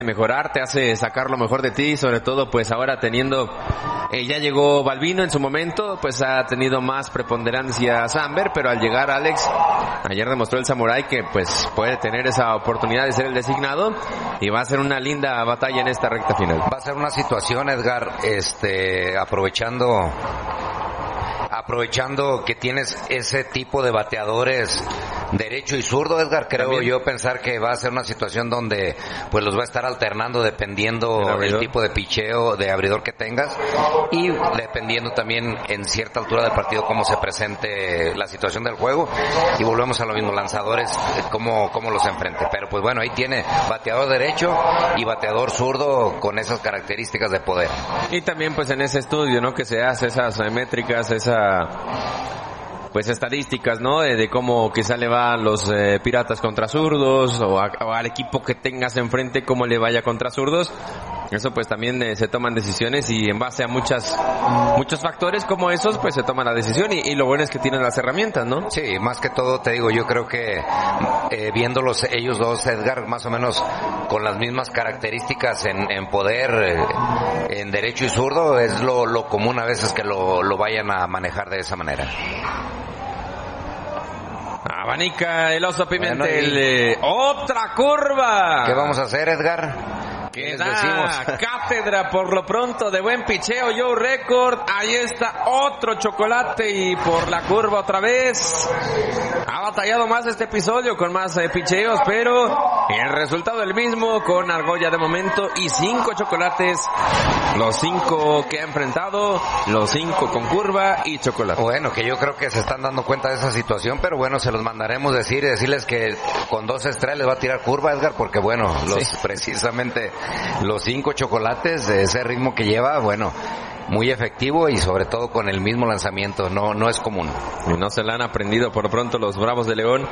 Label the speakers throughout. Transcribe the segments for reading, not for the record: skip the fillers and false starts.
Speaker 1: mejorar, te hace sacar lo mejor de ti, sobre todo pues ahora teniendo, ya llegó Balbino en su momento, pues ha tenido más preponderancia Samber, pero al llegar Alex, ayer demostró el Samurai que pues puede tener esa oportunidad de ser el designado y va a ser una linda batalla en esta recta final.
Speaker 2: Va a ser una situación, Edgar, aprovechando que tienes ese tipo de bateadores derecho y zurdo, Edgar, creo también yo pensar que va a ser una situación donde pues los va a estar alternando dependiendo el tipo de picheo, de abridor que tengas y dependiendo también en cierta altura del partido cómo se presente la situación del juego y volvemos a lo mismo, lanzadores cómo los enfrente, pero pues bueno, ahí tiene bateador derecho y bateador zurdo con esas características de poder.
Speaker 1: Y también pues en ese estudio, ¿no? Que se hace esas métricas, pues estadísticas, ¿no? De cómo quizá le va a los Piratas contra zurdos o al equipo que tengas enfrente cómo le vaya contra zurdos. Eso pues también se toman decisiones y en base a muchos factores como esos pues se toma la decisión y lo bueno es que tienen las herramientas, ¿no?
Speaker 2: Sí, más que todo te digo, yo creo que viéndolos ellos dos, Edgar, más o menos con las mismas características en poder, en derecho y zurdo, es lo común a veces que lo vayan a manejar de esa manera.
Speaker 1: Abanica el Oso Pimentel, otra curva.
Speaker 2: ¿Qué vamos a hacer, Edgar?
Speaker 1: Que da cátedra por lo pronto de buen picheo, Joe Record. Ahí está otro chocolate y por la curva otra vez. Ha batallado más este episodio con más picheos, pero el resultado el mismo con argolla de momento y 5 chocolates. Los 5 que ha enfrentado, los 5 con curva y chocolate.
Speaker 2: Bueno, que yo creo que se están dando cuenta de esa situación, pero bueno, se los mandaremos decirles que con 2 strikes les va a tirar curva, Edgar, porque bueno, precisamente los 5 chocolates, ese ritmo que lleva, bueno, muy efectivo y sobre todo con el mismo lanzamiento, no es común.
Speaker 1: Y no se la han aprendido por pronto los Bravos de León.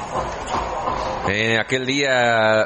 Speaker 1: Aquel día,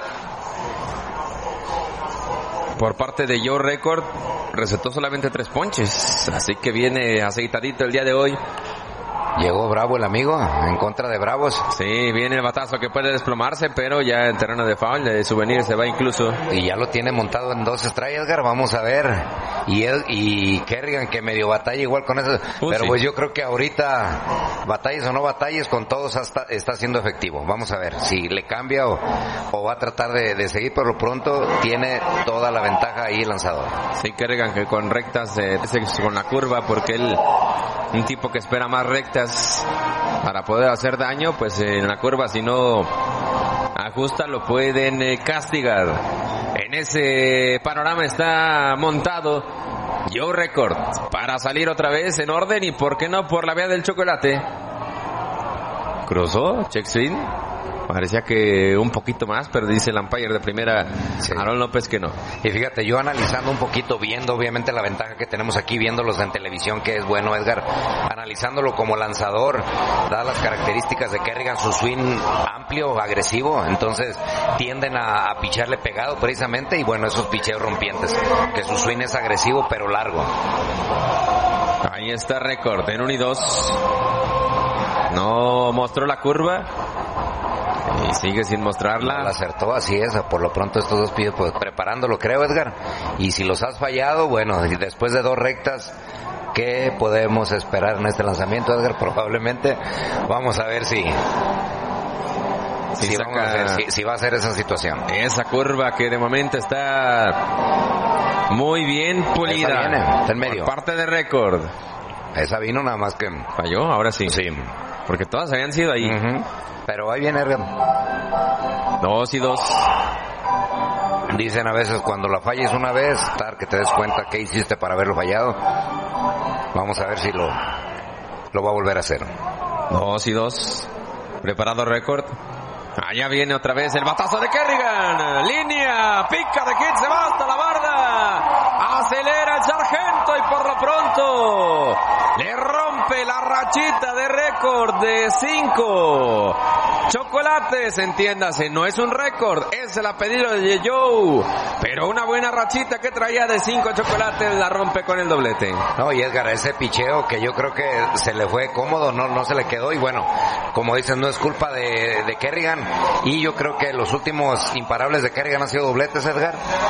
Speaker 1: por parte de Joe Record, recetó solamente 3 ponches, así que viene aceitadito el día de hoy.
Speaker 2: Llegó bravo el amigo, en contra de Bravos.
Speaker 1: Sí, viene el batazo que puede desplomarse, pero ya en terreno de foul, de Souvenir se va incluso.
Speaker 2: Y ya lo tiene montado en 2 strikes, Edgar, vamos a ver. Y Kerrigan que medio batalla igual con eso. Pero sí, pues yo creo que ahorita, batalles o no batalles, con todos está siendo efectivo. Vamos a ver si le cambia o va a tratar de seguir, por lo pronto tiene toda la ventaja ahí el lanzador.
Speaker 1: Sí, Kerrigan que con rectas, con la curva, porque él, un tipo que espera más rectas para poder hacer daño, pues en la curva si no ajusta lo pueden castigar. En ese panorama está montado Joe Record para salir otra vez en orden y por qué no por la vía del chocolate. Cruzó, check swing. Parecía que un poquito más, pero dice el umpire de primera, sí, Aaron López que no.
Speaker 2: Y fíjate, yo analizando un poquito, viendo obviamente la ventaja que tenemos aquí, viéndolos en televisión, que es bueno, Edgar, analizándolo como lanzador, dadas las características de Kerrigan, su swing amplio, agresivo, entonces tienden a picharle pegado precisamente, y bueno, esos picheos rompientes, que su swing es agresivo pero largo.
Speaker 1: Ahí está Record, en 1 y 2. No mostró la curva. Y sigue sin mostrarla.
Speaker 2: No la acertó, así es. Por lo pronto estos dos pies, pues preparándolo, creo, Edgar. Y si los has fallado, bueno, y después de 2 rectas, ¿qué podemos esperar en este lanzamiento, Edgar? Probablemente vamos a ver si va a ser esa situación.
Speaker 1: Esa curva que de momento está muy bien pulida.
Speaker 2: Está en medio.
Speaker 1: Por parte de Record.
Speaker 2: Esa vino nada más que
Speaker 1: falló, ahora sí.
Speaker 2: Sí.
Speaker 1: Porque todas habían sido ahí.
Speaker 2: Pero ahí viene Edgar.
Speaker 1: 2 y 2.
Speaker 2: Dicen a veces cuando la falles una vez, que te des cuenta qué hiciste para haberlo fallado. Vamos a ver si lo va a volver a hacer.
Speaker 1: 2 y 2. Preparado Record. Allá viene otra vez el batazo de Kerrigan. Línea, pica de Kid, se va hasta la barda. Acelera el sargento y por lo pronto le rompe la rachita de Record de 5 chocolates. Entiéndase, no es un récord, es el apellido de Joe, pero Pero una buena rachita que traía de 5 chocolates la rompe con el doblete.
Speaker 2: No, y Edgar, ese picheo que yo creo que se le fue cómodo, no se le quedó, y bueno, como dicen, no es culpa de Kerrigan, y yo creo que los últimos imparables de Kerrigan han sido dobletes, Edgar.